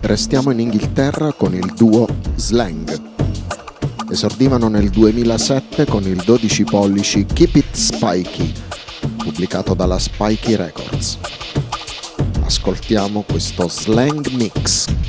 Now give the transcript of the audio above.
Restiamo in Inghilterra con il duo Slang. Esordivano nel 2007 con il 12 pollici Keep It Spiky, pubblicato dalla Spiky Records. Ascoltiamo questo Slang Mix.